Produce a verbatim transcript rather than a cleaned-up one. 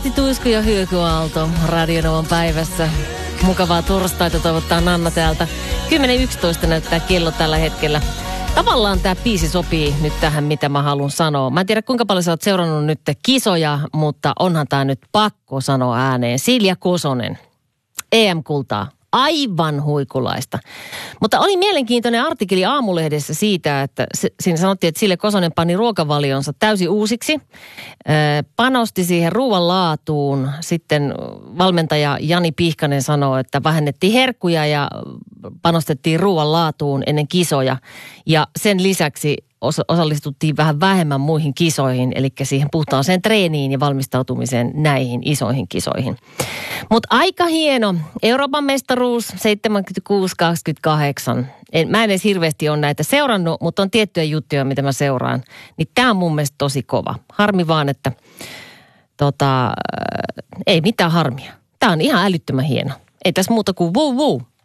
Antti Tuisku ja Hyöky Aalto Radionovan päivässä. Mukavaa torstaita toivottaa Nanna täältä. kymmenen yksitoista näyttää kello tällä hetkellä. Tavallaan tämä biisi sopii nyt tähän, mitä mä haluan sanoa. Mä en tiedä, kuinka paljon sä oot seurannut nyt kisoja, mutta onhan tää nyt pakko sanoa ääneen. Silja Kosonen, E M-kultaa. Aivan huikulaista. Mutta oli mielenkiintoinen artikkeli Aamulehdessä siitä, että se, siinä sanottiin, että Silja Kosonen pani ruokavalionsa täysin uusiksi. Panosti siihen ruoan laatuun. Sitten valmentaja Jani Pihkanen sanoi, että vähennettiin herkkuja ja panostettiin ruoan laatuun ennen kisoja. Ja sen lisäksi osallistuttiin vähän vähemmän muihin kisoihin, eli siihen puhtaaseen treeniin ja valmistautumiseen näihin isoihin kisoihin. Mutta aika hieno. Euroopan mestaruus seitsemänkymmentäkuusi kaksikymmentäkahdeksan. En, mä en edes hirveästi ole näitä seurannut, mutta on tiettyjä juttuja, mitä mä seuraan. Niin tää on mun mielestä tosi kova. Harmi vaan, että tota, ei mitään harmia. Tää on ihan älyttömän hieno. Ei tässä muuta kuin vuu vuu.